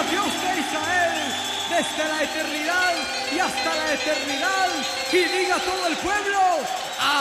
Dios de Israel desde la eternidad y hasta la eternidad. Y diga todo el pueblo,